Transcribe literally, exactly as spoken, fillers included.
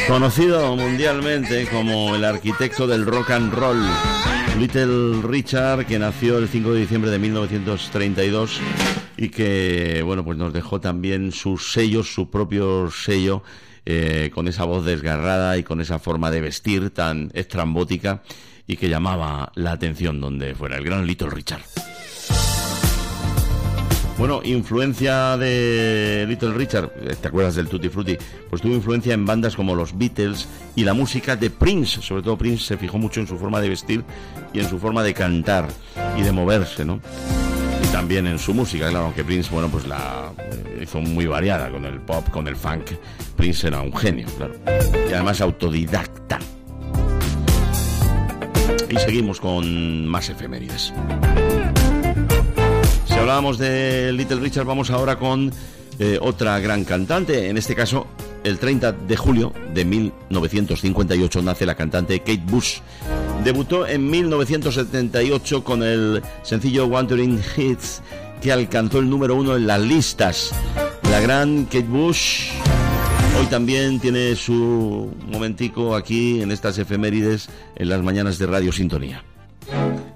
Conocido mundialmente como el arquitecto del rock and roll, Little Richard, que nació el cinco de diciembre de mil novecientos treinta y dos y que, bueno, pues nos dejó también sus sellos, su propio sello, eh, con esa voz desgarrada y con esa forma de vestir tan estrambótica y que llamaba la atención donde fuera, el gran Little Richard. Bueno, influencia de Little Richard, ¿te acuerdas del Tutti Frutti? Pues tuvo influencia en bandas como los Beatles y la música de Prince. Sobre todo Prince se fijó mucho en su forma de vestir y en su forma de cantar y de moverse, ¿no? Y también en su música, claro, aunque Prince, bueno, pues la hizo muy variada, con el pop, con el funk. Prince era un genio, claro. Y además autodidacta. Y seguimos con más efemérides. Si hablábamos de Little Richard, vamos ahora con eh, otra gran cantante. En este caso, el treinta de julio de mil novecientos cincuenta y ocho nace la cantante Kate Bush. Debutó en mil novecientos setenta y ocho con el sencillo Wuthering Heights, que alcanzó el número uno en las listas. La gran Kate Bush hoy también tiene su momentico aquí en estas efemérides en las mañanas de Radio Sintonía.